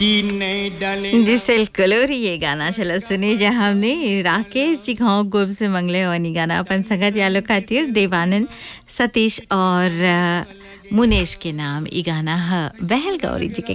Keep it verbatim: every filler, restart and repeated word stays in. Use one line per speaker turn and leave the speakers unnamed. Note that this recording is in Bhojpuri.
जी सिल्क कलोरी ये गाना चला सुनी जहाँ हमने राकेश जी गाँव गोब से मंगले वानी गाना अपन संगत यालो खातिर देवानंद सतीश और अ, मुनेश के नाम ई गाना ह बहल गौरी जी के